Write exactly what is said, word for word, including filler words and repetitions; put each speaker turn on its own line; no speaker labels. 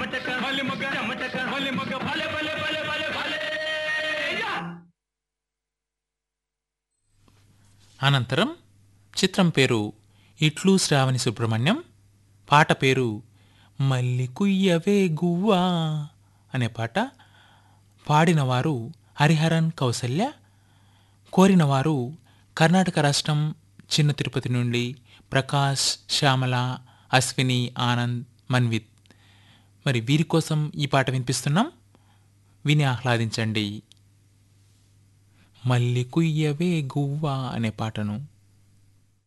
చెమటక భలే మొగ్గ చెమటక భలే మొగ్గ భలే భలే భలే భలే భలే.
అనంతరం చిత్రం పేరు ఇట్లు శ్రావణి సుబ్రహ్మణ్యం, పాట పేరు మల్లి కుయ్యవే గువ్వా అనే పాట. పాడినవారు హరిహరన్ కౌసల్య, కోరినవారు కర్ణాటక రాష్ట్రం చిన్న తిరుపతి నుండి ప్రకాష్, శ్యామల, అశ్విని, ఆనంద్, మన్విత్. మరి వీరి కోసం ఈ పాట వినిపిస్తున్నాం, విని ఆహ్లాదించండి. మల్లి కుయ్యవే గువ్వా అనే పాటను.